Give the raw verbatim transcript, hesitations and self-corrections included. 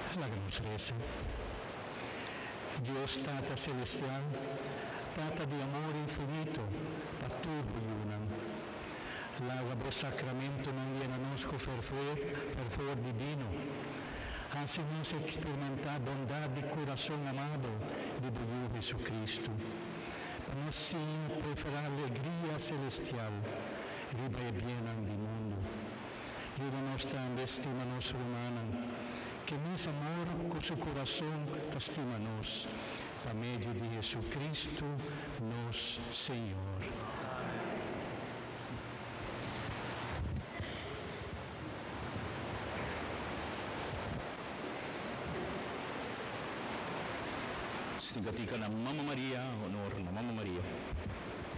Hagamos reza. Dios Tata Celestial, Tata de amor infinito, Patur Yunam, Lava sacramento non llena nosco fervor, fervor divino, hace-nos experimentar bondade de coração amado de Deus Jesucristo, para nós sim preferir alegria celestial, riba e bien do mundo. Ajuda-nos a estima nossa humana, que mais amor com seu coração estima nos, por meio de Jesus Cristo, nosso Senhor. Singatikan ang Mama Maria,